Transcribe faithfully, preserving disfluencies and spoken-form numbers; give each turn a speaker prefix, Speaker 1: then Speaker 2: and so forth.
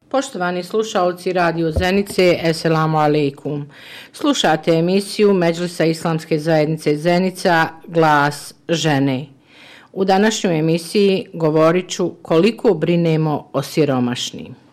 Speaker 1: Poštovani slušaoci Radio Zenice, Esselamu alaikum. Slušate emisiju Medžlisa Islamske zajednice Zenica, Glas žene. U današnjoj emisiji govorit ću koliko brinemo o siromašnim.